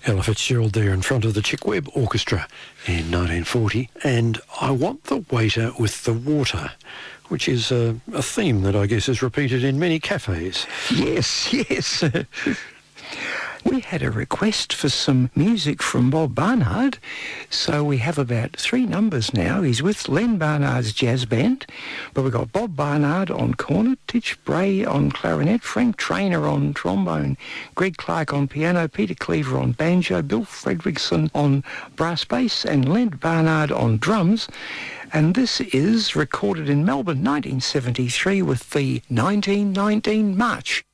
Ella Fitzgerald there in front of the Chick Webb Orchestra in 1940. And I Want the Waiter with the Water, which is a theme that I guess is repeated in many cafes. Yes, yes. We had a request for some music from Bob Barnard, so we have about 3 numbers now. He's with Len Barnard's jazz band, but we've got Bob Barnard on cornet, Titch Bray on clarinet, Frank Trainer on trombone, Greg Clark on piano, Peter Cleaver on banjo, Bill Fredrickson on brass bass, and Len Barnard on drums. And this is recorded in Melbourne, 1973, with the 1919 March.